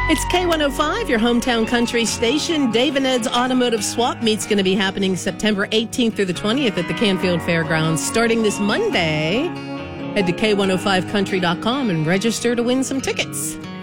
It's K105, your hometown country station. Dave and Ed's Automotive Swap Meet's going to be happening September 18th through the 20th at the Canfield Fairgrounds. Starting this Monday, head to K105country.com and register to win some tickets.